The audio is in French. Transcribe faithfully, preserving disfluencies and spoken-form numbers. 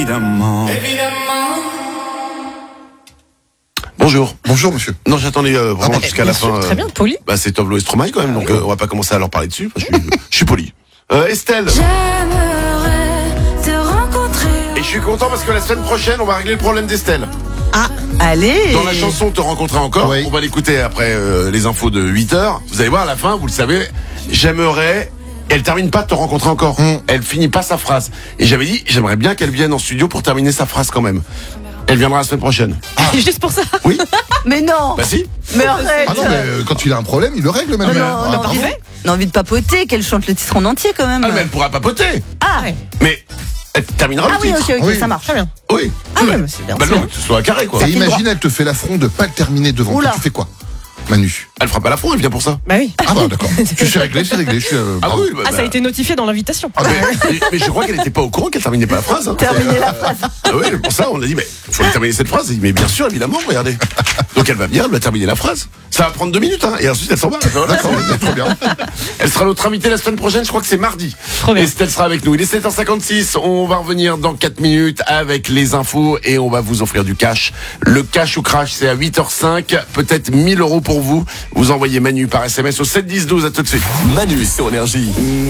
Évidemment. Bonjour. Bonjour monsieur. Non, j'attendais euh, vraiment Ah, jusqu'à la fin. Très bien, euh, poli. Bah, c'est Tovlo et Stromae quand même, donc euh, on va pas commencer à leur parler dessus. Parce que je, suis, je suis poli. Euh, Estelle. J'aimerais te rencontrer. Et je suis content parce que la semaine prochaine, on va régler le problème d'Estelle. Ah, allez. Dans la chanson Te rencontrer encore, Oui. on va l'écouter après euh, les infos de huit heures. Vous allez voir à la fin, vous le savez, j'aimerais... Elle termine pas de Te rencontrer encore. Mm. Elle finit pas sa phrase. Et j'avais dit, j'aimerais bien qu'elle vienne en studio pour terminer sa phrase quand même. Elle viendra la semaine prochaine. Juste pour ça. Oui. Mais non. Bah si. Mais arrête. Ah non, mais euh, quand il a un problème, il le règle, Oh Manu. non, Ah, on a pardon. envie, on a envie de papoter, qu'elle chante le titre en entier quand même. Ah, mais elle pourra papoter. Ah, Mais elle terminera ah le oui, titre. ok, ok, Oui. ça marche. Très bien. Oui. Ah ouais, mais c'est bien. Bah c'est non, bien. que ce soit carré quoi. Et fait imagine, droit. elle te fait l'affront de pas le terminer devant. Oula. toi. Tu fais quoi, Manu? Elle fera pas l'affront, elle vient pour ça. Bah oui. Ah bah d'accord. Tu sais régler, c'est réglé. Je suis, euh, Ah bravo. oui, bah, Ah, ça a bah. été notifié dans l'invitation. Ah, mais, mais- mais je crois qu'elle était pas au courant qu'elle terminait pas la phrase. Hein. Terminer la phrase. Ah oui, pour ça, on a dit, mais faut terminer cette phrase. Elle dit, mais bien sûr, évidemment, regardez. Donc elle va venir, elle va terminer la phrase. Ça va prendre deux minutes, hein, et ensuite elle s'en va. Voilà, D'accord, c'est- trop bien. Elle sera notre invitée la semaine prochaine, je crois que c'est mardi. Trop bien. Estelle sera avec nous. Il est sept heures cinquante-six, on va revenir dans quatre minutes avec les infos et on va vous offrir du cash. Le cash ou crash, c'est à huit heures cinq, peut-être mille euros pour vous. Vous envoyez Manu par S M S au sept dix douze, à tout de suite. Manu sur Énergie.